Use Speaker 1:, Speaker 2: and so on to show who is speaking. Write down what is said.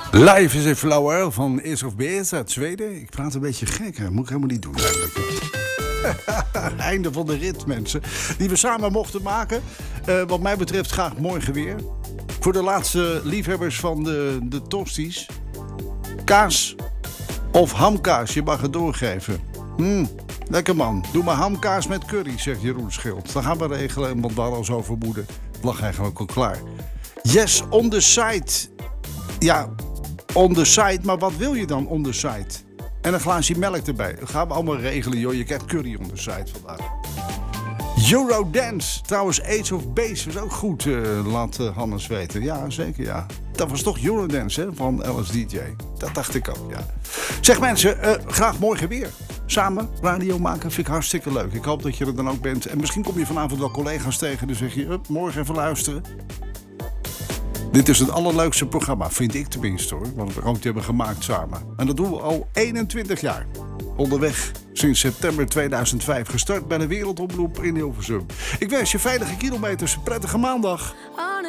Speaker 1: Live is a Flower van Ace of Base uit Zweden. Ik praat een beetje gek, hè? Moet ik helemaal niet doen eigenlijk. Einde van de rit, mensen. Die we samen mochten maken. Wat mij betreft graag morgen weer. Voor de laatste liefhebbers van de tosties. Kaas of hamkaas, je mag het doorgeven. Lekker man. Doe maar hamkaas met curry, zegt Jeroen Schild. Dan gaan we regelen, want we hadden al zo vermoeden. Het lag eigenlijk al klaar. Yes, on the site. Ja, on the site, maar wat wil je dan on the site? En een glaasje melk erbij. Dat gaan we allemaal regelen, joh. Je krijgt curry on the site vandaag. Eurodance. Trouwens, Ace of Base was ook goed, laat Hannes weten. Ja, zeker, ja. Dat was toch Eurodance, hè, van LSDJ. Dat dacht ik ook, ja. Zeg mensen, graag morgen weer. Samen radio maken vind ik hartstikke leuk. Ik hoop dat je er dan ook bent. En misschien kom je vanavond wel collega's tegen. Dus zeg je, morgen even luisteren. Dit is het allerleukste programma, vind ik tenminste hoor. Wat we ook hebben gemaakt samen. En dat doen we al 21 jaar. Onderweg sinds september 2005. Gestart bij de Wereldomroep in Hilversum. Ik wens je veilige kilometers, een prettige maandag.